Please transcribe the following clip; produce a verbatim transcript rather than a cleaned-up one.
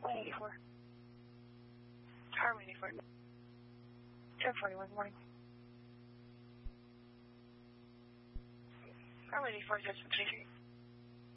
one eighty-four. Harmony eighty-four. ten forty-one, morning. Harmony eighty-four, Judgment twenty-three.